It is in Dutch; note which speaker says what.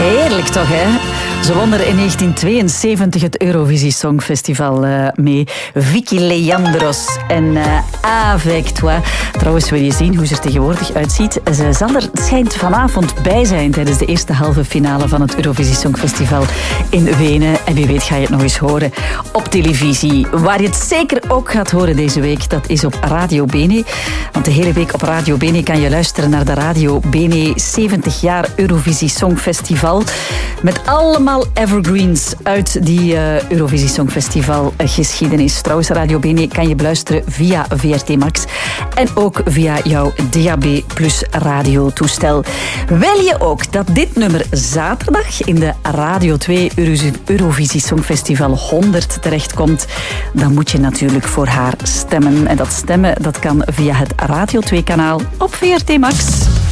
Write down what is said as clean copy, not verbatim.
Speaker 1: Heerlijk toch, hè? Ze won er in 1972 het Eurovisie Songfestival mee. Vicky Leandros en Avec Toi. Trouwens, wil je zien hoe ze er tegenwoordig uitziet? Ze zal er, schijnt, vanavond bij zijn tijdens de eerste halve finale van het Eurovisie Songfestival in Wenen. En wie weet ga je het nog eens horen op televisie. Waar je het zeker ook gaat horen deze week, dat is op Radio Bene. Want de hele week op Radio Bene kan je luisteren naar de Radio Bene 70 jaar Eurovisie Songfestival. Met allemaal evergreens uit die Eurovisie Songfestival geschiedenis. Trouwens, Radio Bene kan je beluisteren via VRT Max en ook via jouw DAB+ radiotoestel. Wil je ook dat dit nummer zaterdag in de Radio 2 Eurovisie Songfestival 100 terechtkomt, dan moet je natuurlijk voor haar stemmen. En dat stemmen, dat kan via het Radio 2 kanaal op VRT Max.